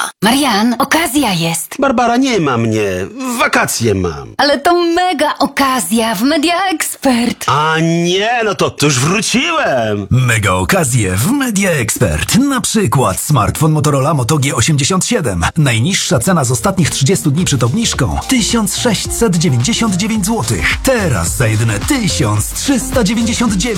Marian, okazja jest. Barbara, nie ma mnie. Wakacje mam. Ale to mega okazja w Media Expert. A nie, no to już wróciłem. Mega okazje w Media Expert. Na przykład smartfon Motorola Moto G87. Najniższa cena z ostatnich 30 dni przed obniżką 1699 zł. Teraz za jedyne 1399.